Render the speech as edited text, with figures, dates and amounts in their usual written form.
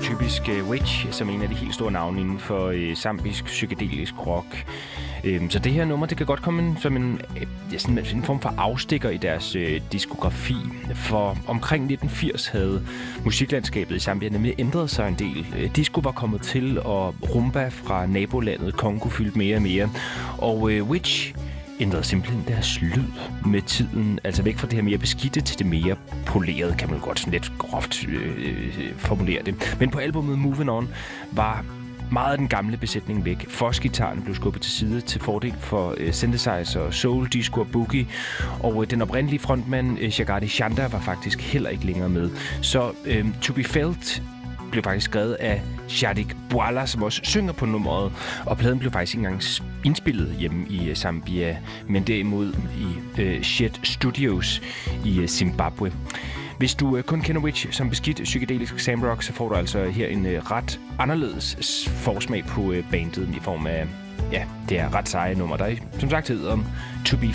typisk Witch som en af de helt store navne inden for zambisk psykedelisk rock. Så det her nummer, det kan godt komme som en form for afstikker i deres diskografi. For omkring 1980 havde musiklandskabet i Zambia nemlig ændret sig en del. Disco var kommet til, og rumba fra nabolandet Congo fyldte mere og mere. Og Witch ændrede simpelthen deres lyd med tiden. Altså væk fra det her mere beskidte til det mere polerede, kan man godt sådan lidt groft formulere det. Men på albumet Moving On var meget af den gamle besætning væk. Foss-gitaren blev skubbet til side til fordel for synthesizer, soul, disco og boogie. Og den oprindelige frontmand, Shagadi Shanda, var faktisk heller ikke længere med. Så To Be Felt blev faktisk skrevet af Shadik Bwala, som også synger på nummeret. Og pladen blev faktisk ikke engang indspillet hjemme i Zambia, men derimod i Shed Studios i Zimbabwe. Hvis du kun kender Witch som beskidt psykedelisk samrock, så får du altså her en ret anderledes forsmag på bandet i form af, ja, det er ret seje nummer, der som sagt hedder To Be